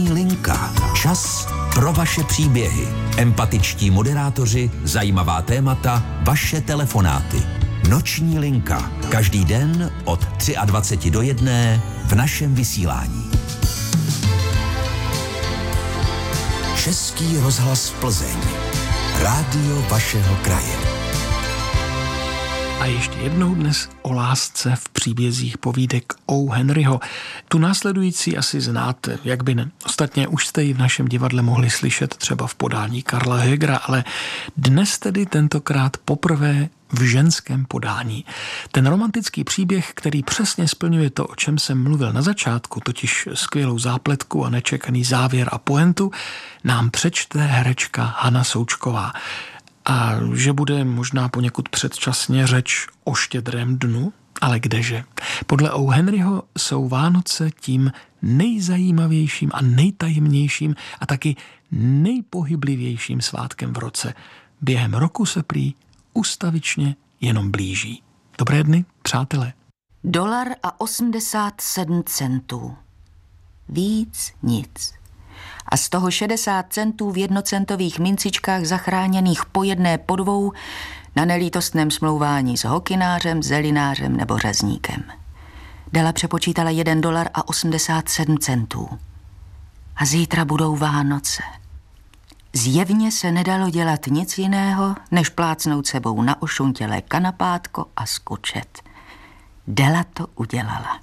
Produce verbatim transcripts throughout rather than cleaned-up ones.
Linka. Čas pro vaše příběhy. Empatičtí moderátoři, zajímavá témata, vaše telefonáty. Noční linka. Každý den od dvacet tři do jedné v našem vysílání. Český rozhlas Plzeň. Rádio vašeho kraje. A ještě jednou dnes o lásce v příbězích povídek O. Henryho. Tu následující asi znáte, jak by ne. Ostatně už jste ji v našem divadle mohli slyšet třeba v podání Karla Hegera, ale dnes tedy tentokrát poprvé v ženském podání. Ten romantický příběh, který přesně splňuje to, o čem jsem mluvil na začátku, totiž skvělou zápletku a nečekaný závěr a pointu, nám přečte herečka Hana Součková. A že bude možná poněkud předčasně řeč o štědrém dnu, ale kdeže. Podle O. Henryho jsou Vánoce tím nejzajímavějším a nejtajemnějším a taky nejpohyblivějším svátkem v roce. Během roku se prý ustavičně jenom blíží. Dobré dny, přátelé. Dolar a osmdesát sedm centů. Víc nic. A z toho šedesát centů v jednocentových mincičkách zachráněných po jedné po dvou na nelítostném smlouvání s hokinářem, zelinářem nebo řezníkem. Dela přepočítala jeden dolar a osmdesát sedm centů. A zítra budou Vánoce. Zjevně se nedalo dělat nic jiného, než plácnout sebou na ošuntělé kanapátko a skučet. Dela to udělala.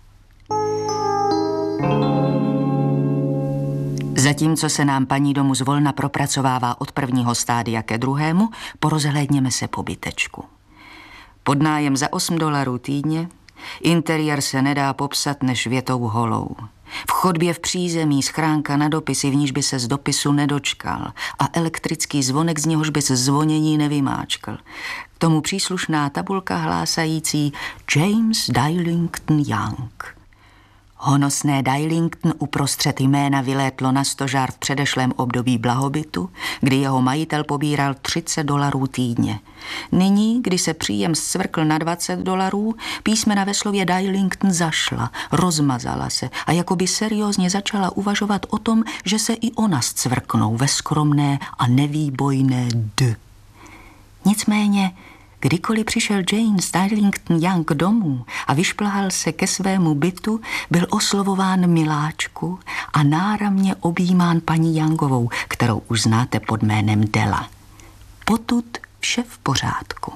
Zatímco se nám paní domu zvolna propracovává od prvního stádia ke druhému, porozhlédněme se po bytečku. Podnájem za osm dolarů týdně, interiér se nedá popsat než větou holou. V chodbě v přízemí schránka na dopisy, v níž by se z dopisu nedočkal a elektrický zvonek, z něhož by se zvonění nevymáčkal. K tomu příslušná tabulka hlásající James Darlington Young. Honosné Darlington uprostřed jména vylétlo na stožár v předešlém období blahobytu, kdy jeho majitel pobíral třicet dolarů týdně. Nyní, kdy se příjem zcvrkl na dvacet dolarů, písmena ve slově Darlington zašla, rozmazala se a jakoby seriózně začala uvažovat o tom, že se i ona zcvrknou ve skromné a nevýbojné D. Nicméně, kdykoliv přišel James Darlington Young domů a vyšplhal se ke svému bytu, byl oslovován miláčku a náramně objímán paní Youngovou, kterou už znáte pod jménem Dela. Potud vše v pořádku.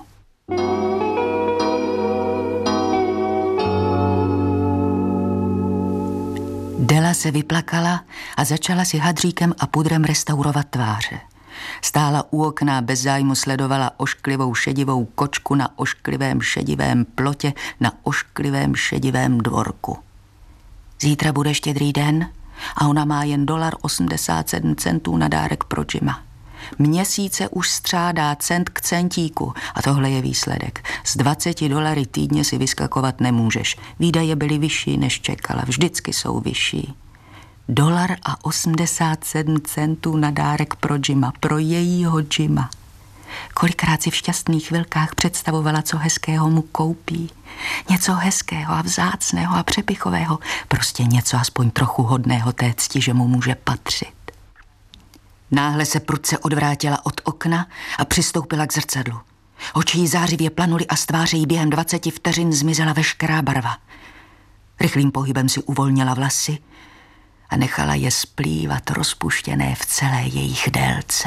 Dela se vyplakala a začala si hadříkem a pudrem restaurovat tváře. Stála u okna, bez zájmu sledovala ošklivou šedivou kočku na ošklivém šedivém plotě na ošklivém šedivém dvorku. Zítra bude štědrý den a ona má jen dolar osmdesát sedm centů na dárek pro Jima. Měsíce už střádá cent k centíku a tohle je výsledek. Z dvaceti dolary týdně si vyskakovat nemůžeš. Výdaje byly vyšší, než čekala. Vždycky jsou vyšší. Dolar a osmdesát sedm centů na dárek pro Jima, pro jejího Jima. Kolikrát si v šťastných chvilkách představovala, co hezkého mu koupí. Něco hezkého a vzácného a přepichového. Prostě něco aspoň trochu hodného té cti, že mu může patřit. Náhle se prudce odvrátila od okna a přistoupila k zrcadlu. Oči jí zářivě planuly a z tváře jí během dvaceti vteřin zmizela veškerá barva. Rychlým pohybem si uvolnila vlasy a nechala je splývat rozpuštěné v celé jejich délce.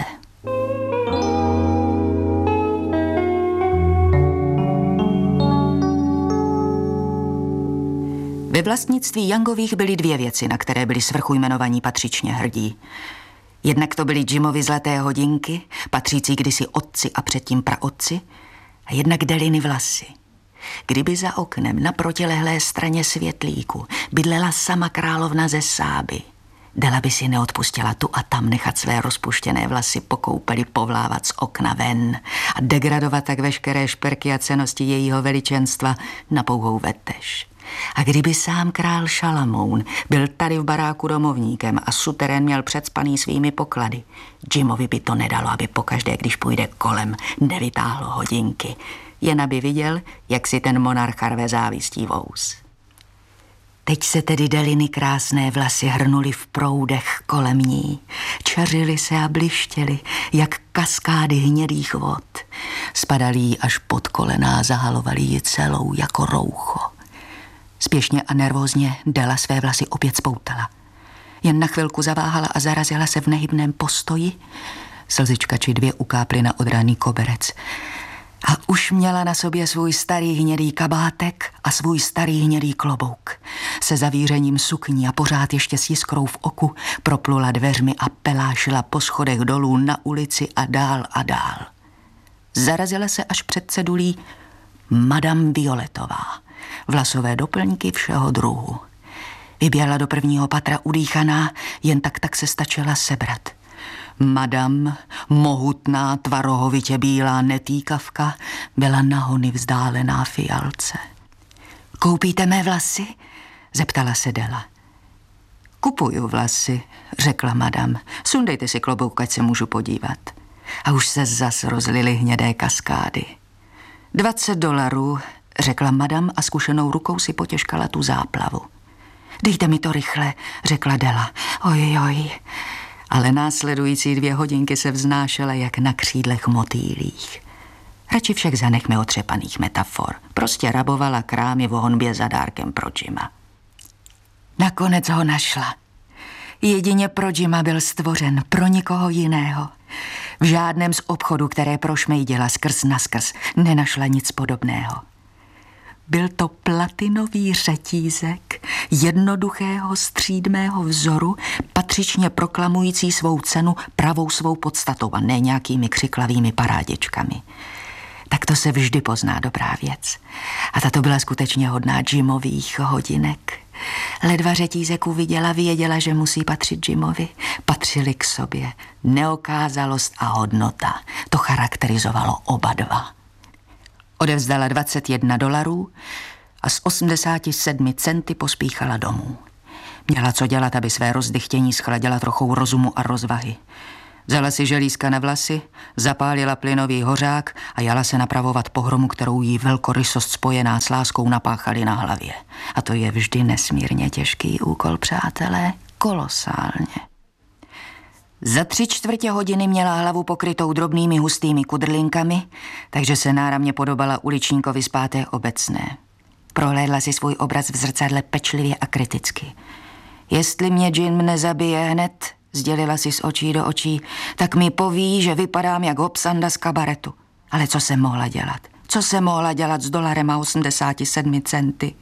Ve vlastnictví Youngových byly dvě věci, na které byli svrchujmenovaní patřičně hrdí. Jednak to byly Jimovi zlaté hodinky, patřící kdysi otci a předtím praotci, a jednak Deliny vlasy. Kdyby za oknem na protilehlé straně světlíku bydlela sama královna ze Sáby, Dela by si neodpustila tu a tam nechat své rozpuštěné vlasy po koupeli povlávat z okna ven a degradovat tak veškeré šperky a cennosti jejího veličenstva na pouhou vetež. A kdyby sám král Šalamoun byl tady v baráku domovníkem a suterén měl předspaný svými poklady, Jimovi by to nedalo, aby pokaždé, když půjde kolem, nevytáhlo hodinky. Jen aby viděl, jak si ten monarcha rve závistí vous. Teď se tedy Deliny krásné vlasy hrnuly v proudech kolem ní. Čařily se a blištěly, jak kaskády hnědých vod. Spadaly jí až pod kolena a zahalovaly ji celou jako roucho. Spěšně a nervózně Della své vlasy opět spoutala. Jen na chvilku zaváhala a zarazila se v nehybném postoji. Slzička či dvě ukáply na odraný koberec. A už měla na sobě svůj starý hnědý kabátek a svůj starý hnědý klobouk. Se zavířením sukní a pořád ještě s jiskrou v oku proplula dveřmi a pelášila po schodech dolů na ulici a dál a dál. Zarazila se až před cedulí Madame Violetová. Vlasové doplňky všeho druhu. Vyběhla do prvního patra udýchaná, jen tak tak se stačila sebrat. Madam, mohutná, tvarohovitě bílá netýkavka, byla nahony vzdálená fialce. Koupíte mé vlasy? Zeptala se Della. Kupuju vlasy, řekla madam. Sundejte si klobouk, ať se můžu podívat. A už se zas rozlily hnědé kaskády. Dvacet dolarů, řekla madam a zkušenou rukou si potěžkala tu záplavu. Dejte mi to rychle, řekla Della. Oj, oj. Ale následující dvě hodinky se vznášela jak na křídlech motýlích. Radši však zanechme otřepaných metafor. Prostě rabovala krámy v honbě za dárkem pro Jima. Nakonec ho našla. Jedině pro Jima byl stvořen, pro nikoho jiného. V žádném z obchodů, které prošmejdila skrz naskrz, nenašla nic podobného. Byl to platinový řetízek jednoduchého střídmého vzoru, patřičně proklamující svou cenu pravou svou podstatou a ne nějakými křiklavými parádičkami. Tak to se vždy pozná dobrá věc. A tato byla skutečně hodná Jimových hodinek. Ledva řetízek uviděla, věděla, že musí patřit Jimovi. Patřili k sobě. Neokázalost a hodnota. To charakterizovalo oba dva. Odevzdala dvacet jedna dolarů a z osmdesáti sedmi centy pospíchala domů. Měla co dělat, aby své rozdychtění schladila trochou rozumu a rozvahy. Vzala si želízka na vlasy, zapálila plynový hořák a jala se napravovat pohromu, kterou jí velkorysost spojená s láskou napáchali na hlavě. A to je vždy nesmírně těžký úkol, přátelé, kolosálně. Za tři čtvrtě hodiny měla hlavu pokrytou drobnými hustými kudrlinkami, takže se náramně podobala uličníkovi z páté obecné. Prohlédla si svůj obraz v zrcadle pečlivě a kriticky. Jestli mě Jim nezabije hned, sdělila si z očí do očí, tak mi poví, že vypadám jak Hobsanda z kabaretu. Ale co jsem mohla dělat? Co jsem mohla dělat s dolarem a osmdesáti sedmi centy?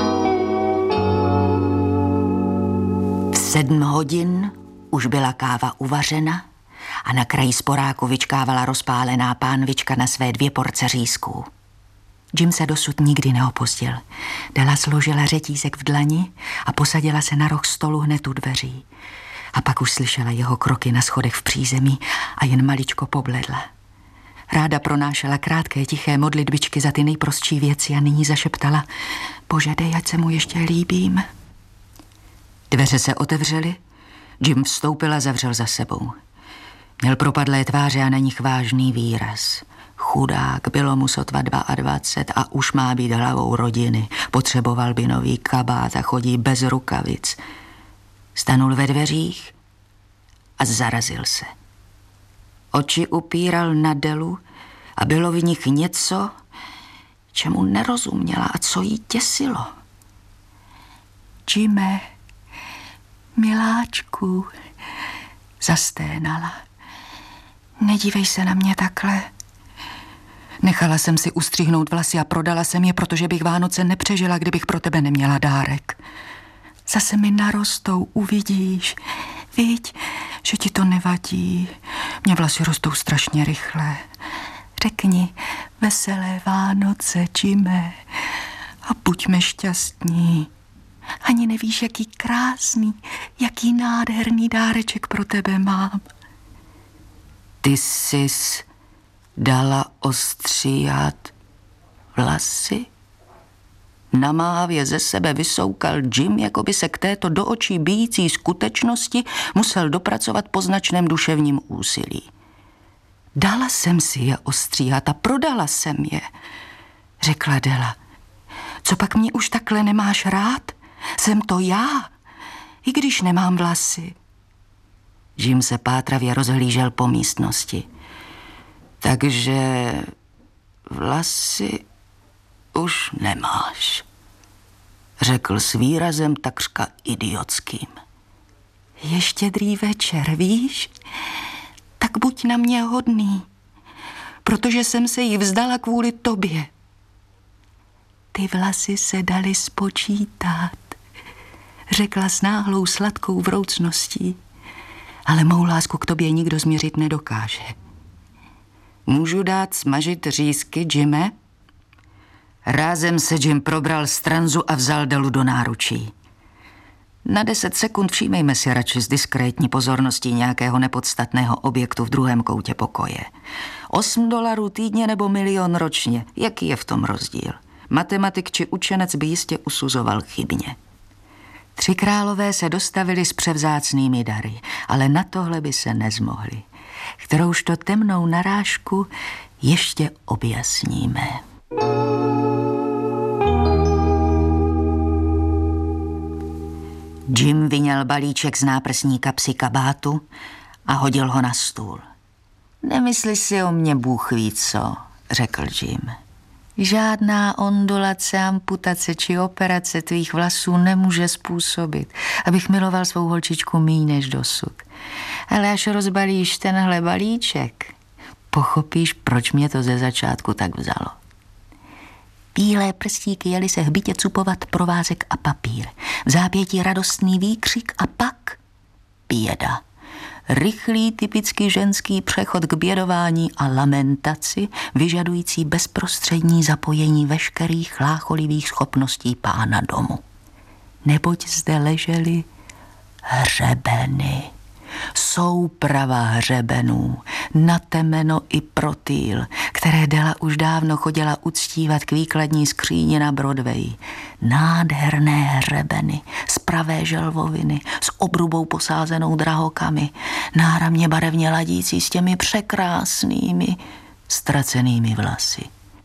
V sedm hodin už byla káva uvařena a na kraji sporáku vyčkávala rozpálená pánvička na své dvě porce řízků. Jim se dosud nikdy neopustil. Della složila řetízek v dlani a posadila se na roh stolu hned u dveří. A pak už slyšela jeho kroky na schodech v přízemí a jen maličko pobledla. Ráda pronášela krátké tiché modlitbičky za ty nejprostší věci a nyní zašeptala: Bože, dej, ať se mu ještě líbím. Dveře se otevřely, Jim vstoupil a zavřel za sebou. Měl propadlé tváře a na nich vážný výraz. Chudák, bylo mu sotva dvacet dva a už má být hlavou rodiny. Potřeboval by nový kabát a chodí bez rukavic. Stanul ve dveřích a zarazil se. Oči upíral na Dellu a bylo v nich něco, čemu nerozuměla a co jí těsilo. Jime, miláčku, zasténala. Nedívej se na mě takhle. Nechala jsem si ustřihnout vlasy a prodala jsem je, protože bych Vánoce nepřežila, kdybych pro tebe neměla dárek. Zase mi narostou, uvidíš. Viď, že ti to nevadí. Mě vlasy rostou strašně rychle. Řekni veselé Vánoce, Jime, a buďme šťastní. Ani nevíš, jaký krásný, jaký nádherný dáreček pro tebe mám. Ty sis dala ostříhat vlasy? Namávě ze sebe vysoukal Jim, jako by se k této do očí bijící skutečnosti musel dopracovat po značném duševním úsilí. Dala jsem si je ostříhat a prodala jsem je, řekla Della. Co pak mě už takhle nemáš rád? Jsem to já, i když nemám vlasy. Jim se pátravě rozhlížel po místnosti. Takže vlasy už nemáš, řekl s výrazem takřka idiotským. Je štědrý večer, víš? Tak buď na mě hodný, protože jsem se jí vzdala kvůli tobě. Ty vlasy se daly spočítat, řekla s náhlou sladkou vroucností, ale mou lásku k tobě nikdo změřit nedokáže. Můžu dát smažit řízky, Jime? Rázem se Jim probral z tranzu a vzal Delu do náručí. Na deset sekund všímejme si radši z diskrétní pozorností nějakého nepodstatného objektu v druhém koutě pokoje. Osm dolarů týdně nebo milion ročně, jaký je v tom rozdíl? Matematik či učenec by jistě usuzoval chybně. Tři králové se dostavili s převzácnými dary, ale na tohle by se nezmohli. Kterouž to temnou narážku ještě objasníme. Jim vyněl balíček z náprsní kapsy kabátu a hodil ho na stůl. Nemysli si o mě, Bůh ví co, řekl Jim. Žádná ondulace, amputace či operace tvých vlasů nemůže způsobit, abych miloval svou holčičku míň než dosud. Ale až rozbalíš tenhle balíček, pochopíš, proč mě to ze začátku tak vzalo. Bílé prstíky jeli se hbitě cupovat provázek a papír. V zápětí radostný výkřik a pak běda. Rychlý, typicky ženský přechod k bědování a lamentaci, vyžadující bezprostřední zapojení veškerých chlácholivých schopností pána domu. Neboť zde ležely hřebeny. Souprava hřebenů, na temeno i protýl, které Dela už dávno chodila uctívat k výkladní skříni na Broadway. Nádherné hřebeny z pravé želvoviny, s obrubou posázenou drahokami, náramně barevně ladící s těmi překrásnými, ztracenými vlasy.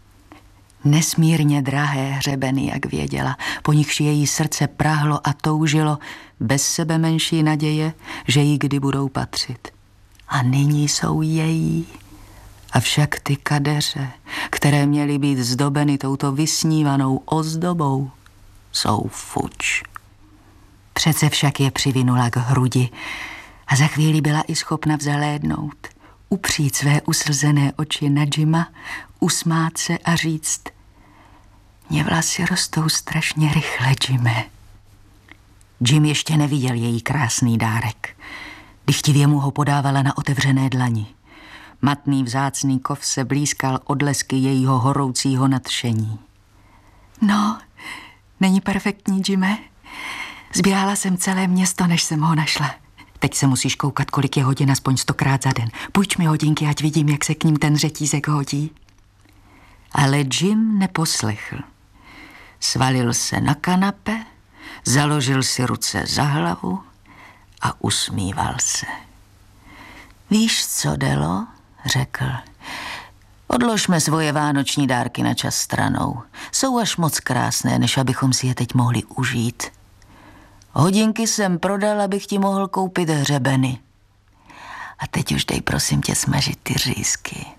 Nesmírně drahé hřebeny, jak věděla, po nichž její srdce prahlo a toužilo, bez sebe menší naděje, že jí kdy budou patřit. A nyní jsou její. Avšak ty kadeře, které měly být zdobeny touto vysnívanou ozdobou, jsou fuč. Přece však je přivinula k hrudi a za chvíli byla i schopna vzhlédnout, upřít své uslzené oči na Jima, usmát se a říct: mně vlasy rostou strašně rychle, Jime. Jim ještě neviděl její krásný dárek. Dychtivě mu ho podávala na otevřené dlani. Matný vzácný kov se blízkal odlesky jejího horoucího nadšení. No, není perfektní, Jime? Zběhala jsem celé město, než jsem ho našla. Teď se musíš koukat, kolik je hodin, aspoň stokrát za den. Půjč mi hodinky, ať vidím, jak se k ním ten řetízek hodí. Ale Jim neposlechl. Svalil se na kanape, založil si ruce za hlavu a usmíval se. Víš co, Delo, řekl, odložme svoje vánoční dárky na čas stranou. Jsou až moc krásné, než abychom si je teď mohli užít. Hodinky jsem prodal, abych ti mohl koupit hřebeny. A teď už dej prosím tě smažit ty řízky.